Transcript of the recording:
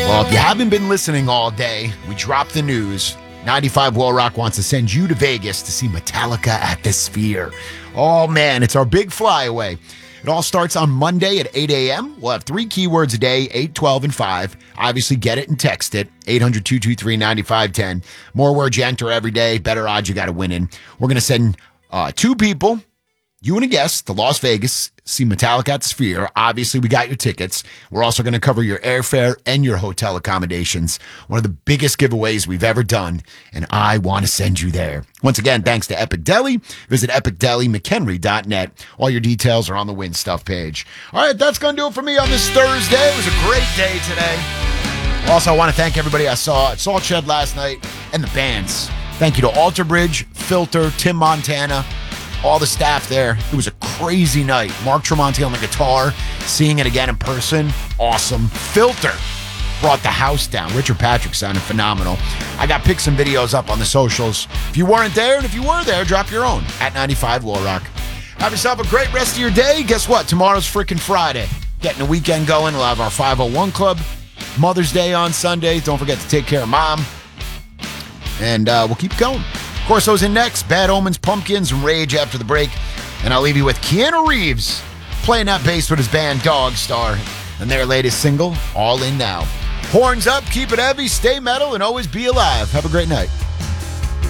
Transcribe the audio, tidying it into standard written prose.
Well, if you haven't been listening all day, we dropped the news. 95 Will Rock wants to send you to Vegas to see Metallica at the Sphere. Oh, man, it's our big flyaway. It all starts on Monday at 8 a.m. We'll have 3 keywords a day, 8, 12, and 5. Obviously, get it and text it, 800-223-9510. More words you enter every day, better odds you got to win in. We're going to send 2 people, you and a guest, to Las Vegas, see Metallica at the Sphere. Obviously, we got your tickets. We're also going to cover your airfare and your hotel accommodations. One of the biggest giveaways we've ever done, and I want to send you there. Once again, thanks to Epic Deli. Visit epicdelymchenry.net. All your details are on the Win Stuff page. All right, that's going to do it for me on this Thursday. It was a great day today. Also, I want to thank everybody I saw at Salt Shed last night and the bands. Thank you to Alter Bridge, Filter, Tim Montana, all the staff there. It was a crazy night. Mark Tremonti on the guitar, seeing it again in person, awesome. Filter brought the house down. Richard Patrick sounded phenomenal. I got pics and videos up on the socials. If you weren't there, and if you were there, drop your own at 95 Will Rock. Have yourself a great rest of your day. Guess what? Tomorrow's freaking Friday. Getting the weekend going. We'll have our 501 Club. Mother's Day on Sunday. Don't forget to take care of Mom. And we'll keep going. Corso's in next. Bad Omens, Pumpkins, and Rage after the break. And I'll leave you with Keanu Reeves playing that bass with his band Dog Star and their latest single, All In Now. Horns up, keep it heavy, stay metal, and always be alive. Have a great night.